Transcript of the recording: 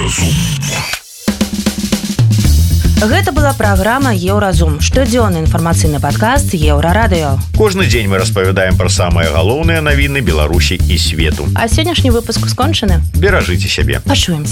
Еўразум. Гэта была праграма «Еўразум», штодзённы інфармацыйны падкаст Еўрарадыё. Кожны дзень мы распавядаем пра самыя галоўныя навіны Беларусі і свету. А сённяшні выпуск скончаны. Беражыце сябе. Пачуемся.